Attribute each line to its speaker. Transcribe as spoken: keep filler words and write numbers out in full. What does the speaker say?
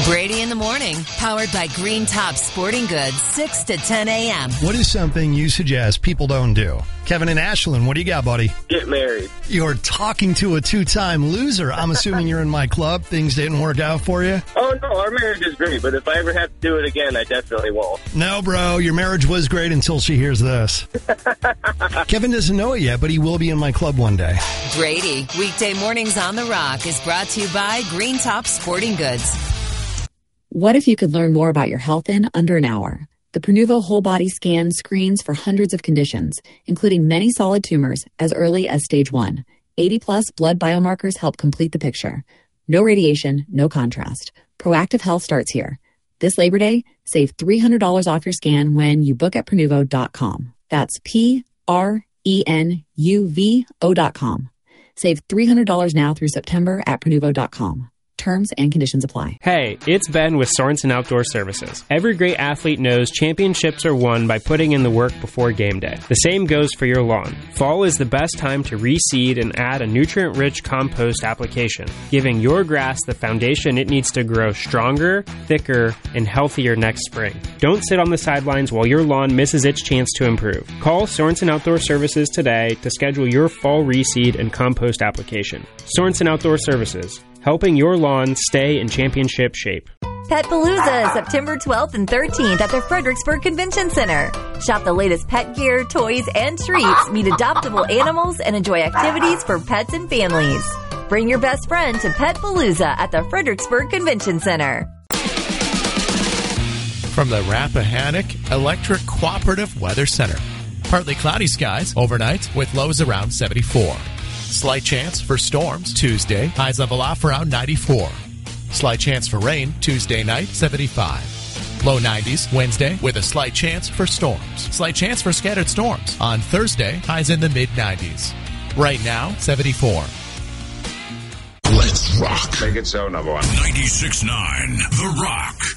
Speaker 1: Brady in the Morning, powered by Green Top Sporting Goods, six to ten a.m.
Speaker 2: What is something you suggest people don't do? Kevin and Ashlyn, what do you got, buddy?
Speaker 3: Get married.
Speaker 2: You're talking to a two-time loser. I'm assuming you're in my club. Things didn't work out for you?
Speaker 3: Oh, no, our marriage is great, but if I ever have to do it again, I definitely won't.
Speaker 2: No, bro, your marriage was great until she hears this. Kevin doesn't know it yet, but he will be in my club one day.
Speaker 1: Brady, weekday mornings on The Rock, is brought to you by Green Top Sporting Goods.
Speaker 4: What if you could learn more about your health in under an hour? The Prenuvo Whole Body Scan screens for hundreds of conditions, including many solid tumors as early as stage one. eighty plus blood biomarkers help complete the picture. No radiation, no contrast. Proactive health starts here. This Labor Day, save three hundred dollars off your scan when you book at Prenuvo dot com. That's P R E N U V O dot com. Save three hundred dollars now through September at Prenuvo dot com. Terms and conditions apply.
Speaker 5: Hey, it's Ben with Sorensen Outdoor Services. Every great athlete knows championships are won by putting in the work before game day. The same goes for your lawn. Fall is the best time to reseed and add a nutrient-rich compost application, giving your grass the foundation it needs to grow stronger, thicker, and healthier next spring. Don't sit on the sidelines while your lawn misses its chance to improve. Call Sorensen Outdoor Services today to schedule your fall reseed and compost application. Sorensen Outdoor Services, helping your lawn stay in championship shape.
Speaker 6: Petpalooza, September twelfth and thirteenth at the Fredericksburg Convention Center. Shop the latest pet gear, toys, and treats, meet adoptable animals, and enjoy activities for pets and families. Bring your best friend to Petpalooza at the Fredericksburg Convention Center.
Speaker 7: From the Rappahannock Electric Cooperative Weather Center. Partly cloudy skies overnight with lows around seventy-four. Slight chance for storms Tuesday, highs level off around ninety-four. Slight chance for rain Tuesday night, seventy-five. Low nineties Wednesday with a slight chance for storms. Slight chance for scattered storms on Thursday, highs in the mid nineties. Right now, seventy-four.
Speaker 8: Let's rock.
Speaker 9: Make it so, number one.
Speaker 8: ninety-six point nine The Rock.